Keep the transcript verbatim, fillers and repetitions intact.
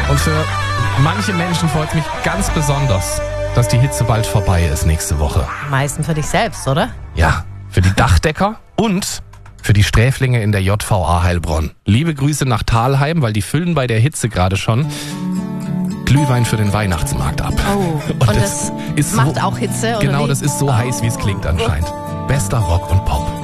Und für manche Menschen freut es mich ganz besonders, dass die Hitze bald vorbei ist nächste Woche. Am meisten für dich selbst, oder? Ja, für die Dachdecker und für die Sträflinge in der J V A Heilbronn. Liebe Grüße nach Thalheim, weil die füllen bei der Hitze gerade schon Glühwein für den Weihnachtsmarkt ab. Oh, und, und das, das ist macht so, auch Hitze, oder Genau, wie? das ist so heiß, wie es klingt anscheinend. Bester Rock und Pop.